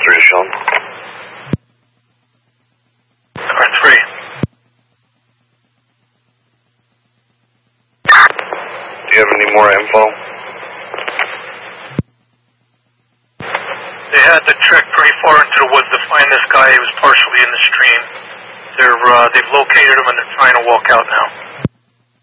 3 is shown. Car 3. Do you have any more info? They had to trek pretty far into the woods to find this guy. He was partially in the stream. They've located him and they're trying to walk out now.